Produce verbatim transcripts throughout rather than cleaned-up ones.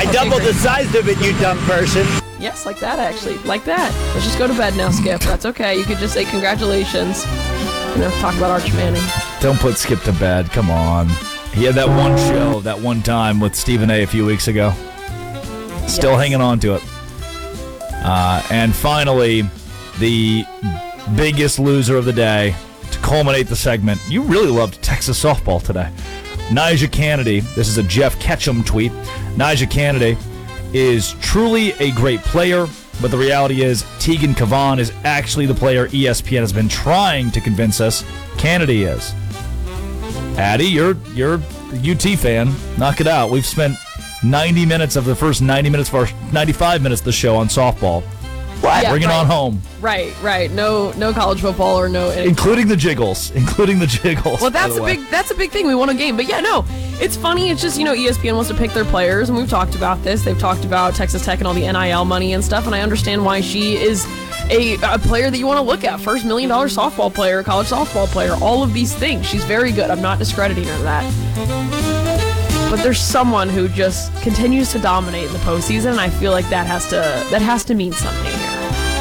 I Okay, doubled great. the size of it, you dumb person. Yes, like that, actually. Like that. Let's just go to bed now, Skip. That's okay. You could just say congratulations. You know, talk about Arch Manning. Don't put Skip to bed. Come on. He had that one show, that one time with Stephen A. a few weeks ago. Still Yes. hanging on to it. Uh, and finally, the biggest loser of the day, to culminate the segment. You really loved Texas softball today. Nyjah Kennedy, this is a Jeff Ketchum tweet. Nyjah Kennedy is truly a great player, but the reality is Tegan Cavan is actually the player E S P N has been trying to convince us Kennedy is. Addie, you're you're a U T fan. Knock it out. We've spent ninety minutes of the first ninety minutes of our ninety-five minutes of the show on softball. What? Yeah, Bring it right. on home. Right, right. No no college football or no any- Including the jiggles. Including the jiggles. Well, that's by the a way. big that's a big thing. We won a game. But yeah, no. It's funny. It's just, you know, E S P N wants to pick their players, and we've talked about this. They've talked about Texas Tech and all the N I L money and stuff, and I understand why she is a, a player that you want to look at. First million dollar softball player, college softball player, all of these things. She's very good. I'm not discrediting her that. But there's someone who just continues to dominate in the postseason, and I feel like that has to that has to mean something here.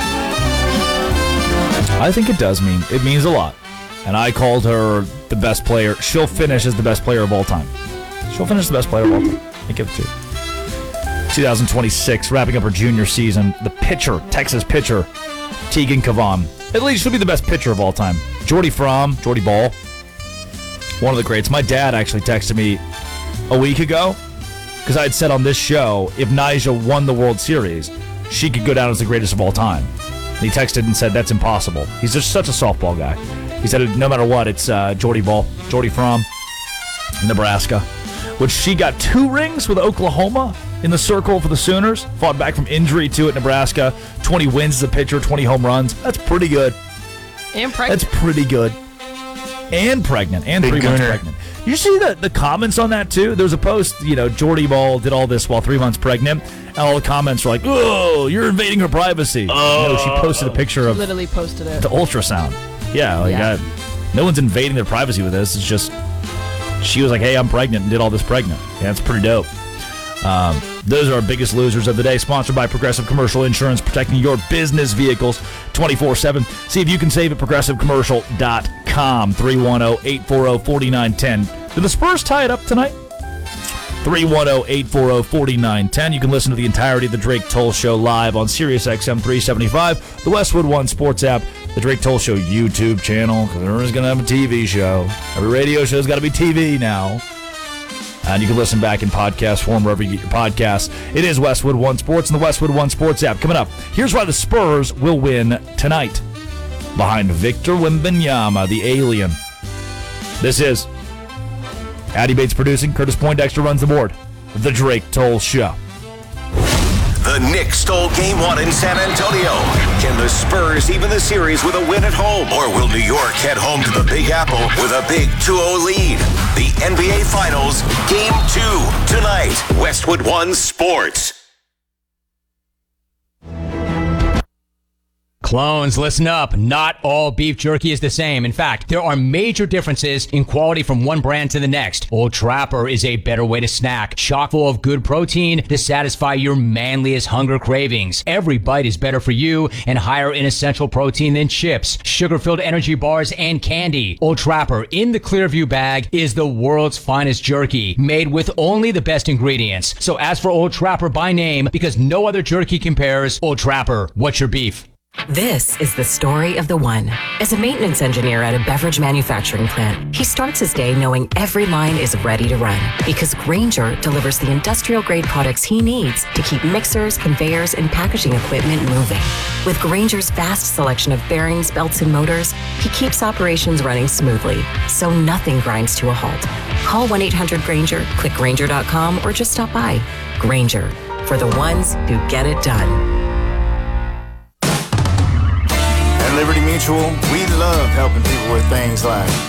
I think it does mean. It means a lot. And I called her the best player. She'll finish as the best player of all time. She'll finish the best player of all time. I give it to twenty twenty-six, wrapping up her junior season. The pitcher, Texas pitcher, Tegan Cavan. At least she'll be the best pitcher of all time. Jordy Fromm, Jordy Ball, one of the greats. My dad actually texted me a week ago because I had said on this show, if Nyjah won the World Series, she could go down as the greatest of all time. And he texted and said, that's impossible. He's just such a softball guy. He said, no matter what, it's uh, Jordy Ball, Jordy Fromm, Nebraska, which she got two rings with Oklahoma in the circle for the Sooners. Fought back from injury too at Nebraska. twenty wins as a pitcher, twenty home runs. That's pretty good. And pregnant. That's pretty good. And pregnant. And Big three months gooner. pregnant. You see the, the comments on that too? There was a post, you know, Jordy Ball did all this while three months pregnant. And all the comments were like, oh, you're invading her privacy. Oh. You know, she posted a picture of Literally posted it. the ultrasound. Yeah, like Yeah. I, no one's invading their privacy with this. It's just she was like, hey, I'm pregnant, and did all this pregnant. Yeah, that's pretty dope. Um, those are our biggest losers of the day. Sponsored by Progressive Commercial Insurance, protecting your business vehicles twenty-four seven. See if you can save at progressive commercial dot com. three one zero, eight four zero, four nine one zero. Did the Spurs tie it up tonight? three one zero, eight four zero, four nine one zero. You can listen to the entirety of the Drake Toll Show live on Sirius X M three seventy-five, the Westwood One Sports app, the Drake Toll Show YouTube channel, because everyone's going to have a T V show. Every radio show's got to be T V now. And you can listen back in podcast form wherever you get your podcasts. It is Westwood One Sports and the Westwood One Sports app. Coming up, here's why the Spurs will win tonight. Behind Victor Wembanyama, the alien. This is Addie Bates producing. Curtis Poindexter runs the board. The Drake Toll Show. The Knicks stole Game one in San Antonio. Can the Spurs even the series with a win at home? Or will New York head home to the Big Apple with a big two oh lead? The N B A Finals, Game two, tonight. Westwood One Sports. Clones, listen up. Not all beef jerky is the same. In fact, there are major differences in quality from one brand to the next. Old Trapper is a better way to snack, chock full of good protein to satisfy your manliest hunger cravings. Every bite is better for you and higher in essential protein than chips, sugar-filled energy bars, and candy. Old Trapper in the Clearview bag is the world's finest jerky, made with only the best ingredients. So ask for Old Trapper by name because no other jerky compares. Old Trapper, what's your beef? This is the story of the one. As a maintenance engineer at a beverage manufacturing plant, he starts his day knowing every line is ready to run because Grainger delivers the industrial-grade products he needs to keep mixers, conveyors, and packaging equipment moving. With Grainger's vast selection of bearings, belts, and motors, he keeps operations running smoothly, so nothing grinds to a halt. Call one eight hundred Grainger, click Grainger dot com, or just stop by. Grainger, for the ones who get it done. At Liberty Mutual, we love helping people with things like